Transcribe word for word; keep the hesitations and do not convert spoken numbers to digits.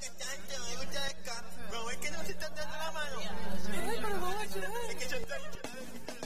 que esta gente no le gusta el ska. Pero es que no se están dando la mano. Ay, pero vamos a llorar.